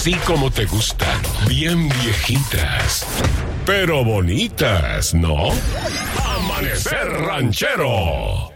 Así como te gustan, bien viejitas, pero bonitas, ¿no? Amanecer Ranchero.